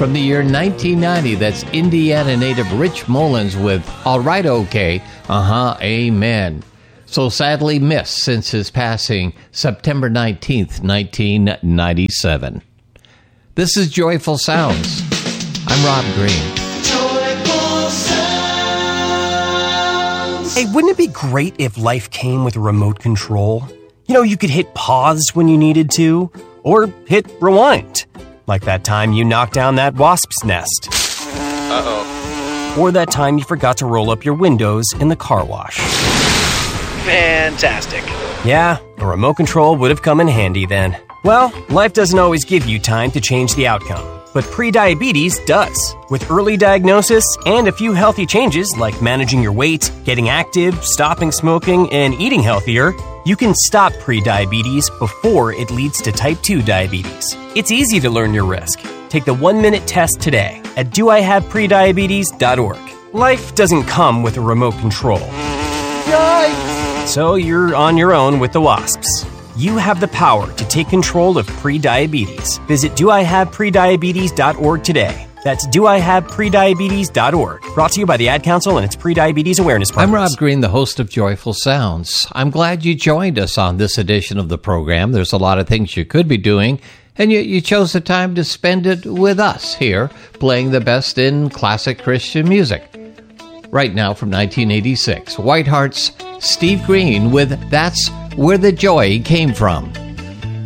from the year 1990. That's Indiana native Rich Mullins with All Right Okay, Amen. So sadly missed since his passing September 19th, 1997. This is Joyful Sounds. I'm Rob Green. Joyful Sounds. Hey, wouldn't it be great if life came with a remote control? You know, you could hit pause when you needed to, or hit rewind. Like that time you knocked down that wasp's nest. Uh-oh. Or that time you forgot to roll up your windows in the car wash. Fantastic. Yeah, a remote control would have come in handy then. Well, life doesn't always give you time to change the outcome, but prediabetes does. With early diagnosis and a few healthy changes like managing your weight, getting active, stopping smoking, and eating healthier, you can stop prediabetes before it leads to type 2 diabetes. It's easy to learn your risk. Take the 1-minute test today at doihaveprediabetes.org. Life doesn't come with a remote control. Yikes! So you're on your own with the wasps. You have the power to take control of prediabetes. Visit doihaveprediabetes.org today. That's doihaveprediabetes.org. Brought to you by the Ad Council and its Prediabetes Awareness Partners. I'm Rob Green, the host of Joyful Sounds. I'm glad you joined us on this edition of the program. There's a lot of things you could be doing, and yet you chose the time to spend it with us here, playing the best in classic Christian music. Right now from 1986, Whiteheart's Steve Green with That's Where the Joy Came From.